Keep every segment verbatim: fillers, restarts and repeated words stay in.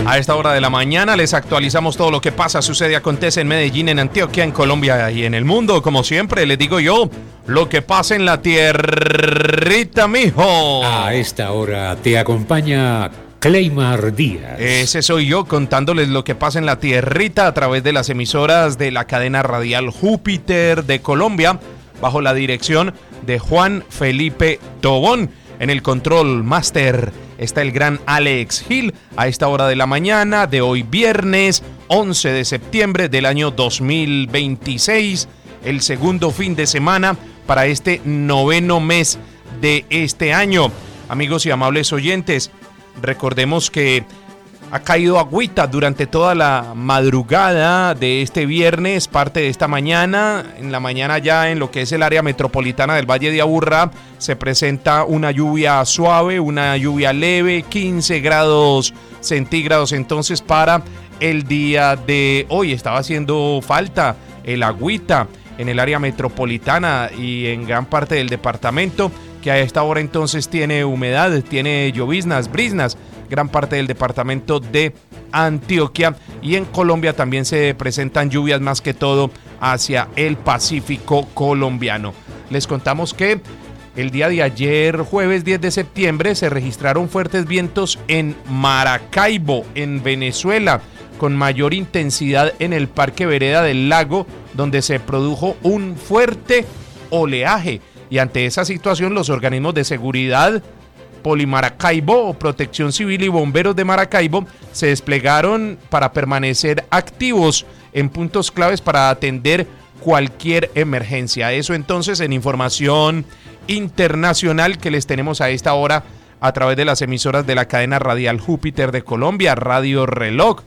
A esta hora de la mañana les actualizamos todo lo que pasa, sucede, acontece en Medellín, en Antioquia, en Colombia y en el mundo. Como siempre, les digo yo, lo que pasa en la tierrita, mijo. A esta hora te acompaña Cleymar Díaz. Ese soy yo, contándoles lo que pasa en la tierrita a través de las emisoras de la cadena radial Júpiter de Colombia, bajo la dirección de Juan Felipe Tobón. En el control máster está el gran Alex Gil a esta hora de la mañana de hoy viernes once de septiembre del año dos mil veintiséis, el segundo fin de semana para este noveno mes de este año. Amigos y amables oyentes, recordemos que ha caído agüita durante toda la madrugada de este viernes, parte de esta mañana. En la mañana ya en lo que es el área metropolitana del Valle de Aburrá se presenta una lluvia suave, una lluvia leve, quince grados centígrados entonces para el día de hoy. Estaba haciendo falta el agüita en el área metropolitana y en gran parte del departamento, que a esta hora entonces tiene humedad, tiene lloviznas, briznas, gran parte del departamento de Antioquia, y en Colombia también se presentan lluvias más que todo hacia el Pacífico colombiano. Les contamos que el día de ayer, jueves diez de septiembre, se registraron fuertes vientos en Maracaibo, en Venezuela, con mayor intensidad en el Parque Vereda del Lago, donde se produjo un fuerte oleaje. Y ante esa situación, los organismos de seguridad Polimaracaibo, Protección Civil y Bomberos de Maracaibo se desplegaron para permanecer activos en puntos claves para atender cualquier emergencia. Eso entonces en información internacional que les tenemos a esta hora a través de las emisoras de la cadena radial Júpiter de Colombia, Radio Reloj,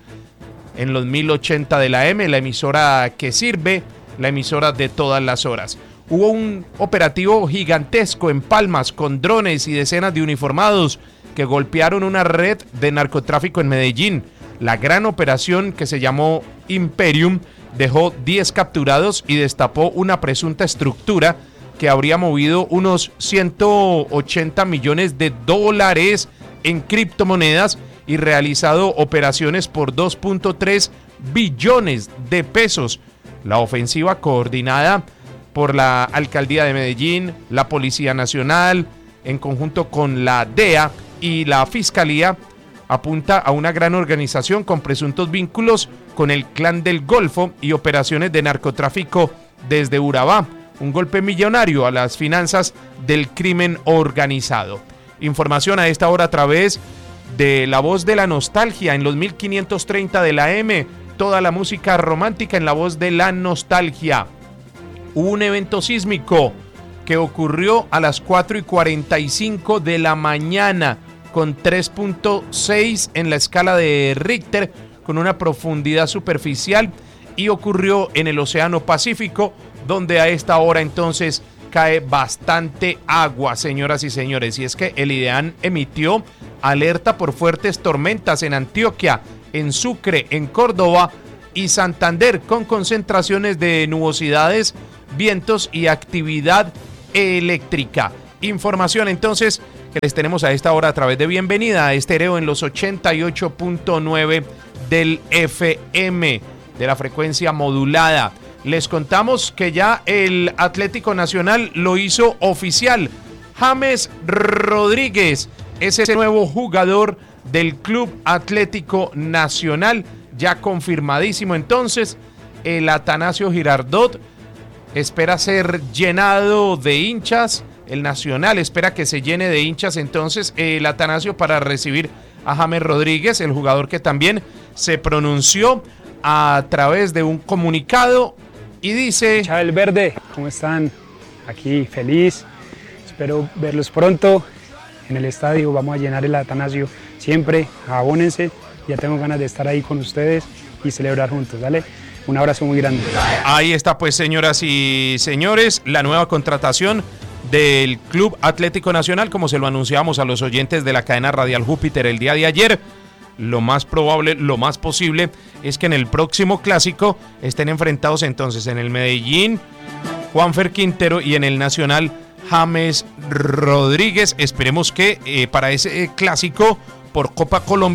en los mil ochenta de la M, la emisora que sirve, la emisora de todas las horas. Hubo un operativo gigantesco en Palmas con drones y decenas de uniformados que golpearon una red de narcotráfico en Medellín. La gran operación, que se llamó Imperium, dejó diez capturados y destapó una presunta estructura que habría movido unos ciento ochenta millones de dólares en criptomonedas y realizado operaciones por dos punto tres billones de pesos. La ofensiva, coordinada por la Alcaldía de Medellín, la Policía Nacional, en conjunto con la D E A y la Fiscalía, apunta a una gran organización con presuntos vínculos con el Clan del Golfo y operaciones de narcotráfico desde Urabá, un golpe millonario a las finanzas del crimen organizado. Información a esta hora a través de La Voz de la Nostalgia en los mil quinientos treinta de la M, toda la música romántica en La Voz de la Nostalgia. Hubo un evento sísmico que ocurrió a las cuatro y cuarenta y cinco de la mañana con tres punto seis en la escala de Richter, con una profundidad superficial, y ocurrió en el Océano Pacífico, donde a esta hora entonces cae bastante agua, señoras y señores. Y es que el IDEAN emitió alerta por fuertes tormentas en Antioquia, en Sucre, en Córdoba y Santander, con concentraciones de nubosidades, vientos y actividad eléctrica. Información entonces que les tenemos a esta hora a través de Bienvenida a Estéreo en los ochenta y ocho punto nueve del F M, de la frecuencia modulada. Les contamos que ya el Atlético Nacional lo hizo oficial. James Rodríguez es ese nuevo jugador del Club Atlético Nacional, ya confirmadísimo. Entonces, el Atanasio Girardot espera ser llenado de hinchas. El Nacional espera que se llene de hinchas entonces el Atanasio para recibir a James Rodríguez, el jugador que también se pronunció a través de un comunicado y dice: Chávez Verde, ¿cómo están? Aquí feliz, espero verlos pronto en el estadio. Vamos a llenar el Atanasio siempre, abónense, ya tengo ganas de estar ahí con ustedes y celebrar juntos, ¿vale? Un abrazo muy grande. Ahí está pues, señoras y señores, la nueva contratación del Club Atlético Nacional, como se lo anunciamos a los oyentes de la cadena radial Júpiter el día de ayer. Lo más probable, lo más posible es que en el próximo clásico estén enfrentados entonces en el Medellín Juanfer Quintero y en el Nacional James Rodríguez. Esperemos que eh, para ese eh, clásico por Copa Colombia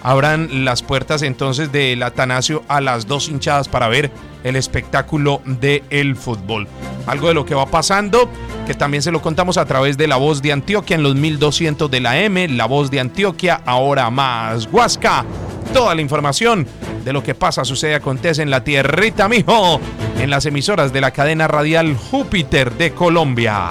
abran las puertas entonces del Atanasio a las dos hinchadas para ver el espectáculo del fútbol. Algo de lo que va pasando, que también se lo contamos a través de La Voz de Antioquia en los mil doscientos de la M, La Voz de Antioquia, ahora más Huasca. Toda la información de lo que pasa, sucede, acontece en la tierrita, mijo, en las emisoras de la cadena radial Júpiter de Colombia.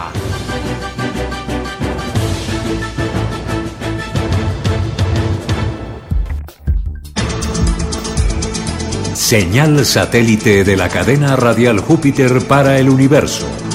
Señal satélite de la cadena radial Júpiter para el universo.